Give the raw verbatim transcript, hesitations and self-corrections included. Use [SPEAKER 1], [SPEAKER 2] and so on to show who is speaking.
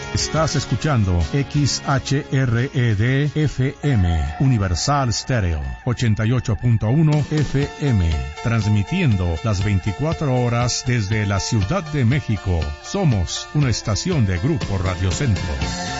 [SPEAKER 1] Estás escuchando X H R E D F M, Universal Stereo, ochenta y ocho punto uno F M, transmitiendo las veinticuatro horas desde la Ciudad de México. Somos una estación de Grupo Radio Centro.